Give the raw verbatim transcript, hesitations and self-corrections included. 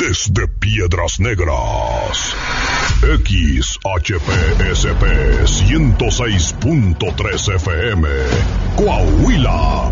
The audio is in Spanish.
desde Piedras Negras. X H P S P ciento seis punto tres F M, Coahuila.